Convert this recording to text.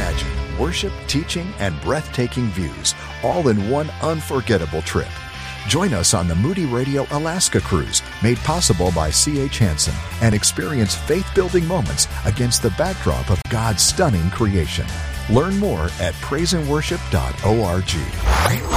imagine worship, teaching, and breathtaking views, all in one unforgettable trip. Join us on the Moody Radio Alaska Cruise, made possible by C.H. Hansen, and experience faith-building moments against the backdrop of God's stunning creation. Learn more at praiseandworship.org.